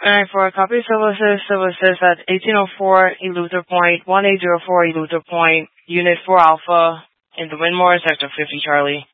Alright, for copy Civil Assist at 1804 Eluther Point, 1804 Eluther Point, Unit 4 Alpha, in the Windmore, Sector 50 Charlie.